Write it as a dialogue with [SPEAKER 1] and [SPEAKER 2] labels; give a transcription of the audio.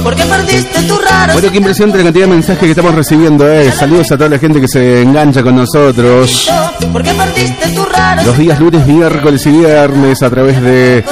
[SPEAKER 1] porque perdiste tu raro.
[SPEAKER 2] Bueno, qué impresionante la cantidad de mensajes que estamos recibiendo, Saludos a toda la gente que se engancha con nosotros.
[SPEAKER 1] Porque perdiste tu raro.
[SPEAKER 2] Los días lunes, miércoles y viernes a través de